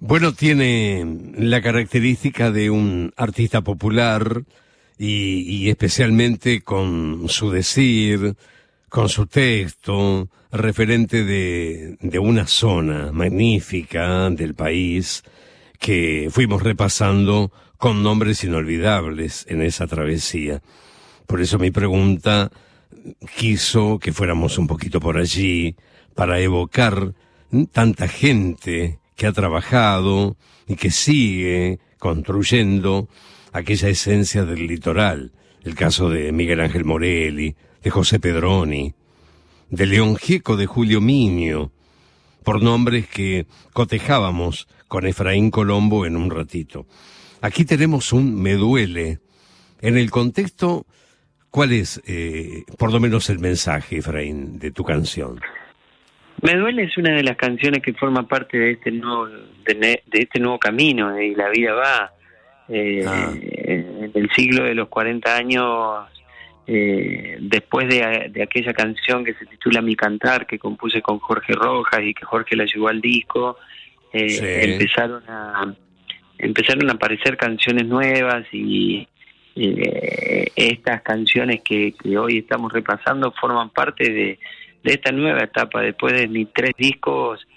Bueno, tiene la característica de un artista popular y especialmente con su decir, con su texto, referente de una zona magnífica del país que fuimos repasando con nombres inolvidables en esa travesía. Por eso mi pregunta quiso que fuéramos un poquito por allí para evocar tanta gente que ha trabajado y que sigue construyendo aquella esencia del litoral. El caso de Miguel Ángel Morelli, de José Pedroni, de León Gieco, de Julio Minio, por nombres que cotejábamos con Efraín Colombo en un ratito. Aquí tenemos un Me Duele. En el contexto, ¿cuál es, por lo menos, el mensaje, Efraín, de tu canción? Me Duele es una de las canciones que forma parte de este nuevo camino, y La Vida Va. En el siglo de los 40 años, después de aquella canción que se titula Mi Cantar, que compuse con Jorge Rojas y que Jorge la llevó al disco, Sí. empezaron a aparecer canciones nuevas y estas canciones que hoy estamos repasando forman parte de esta nueva etapa. Después de mis 3 discos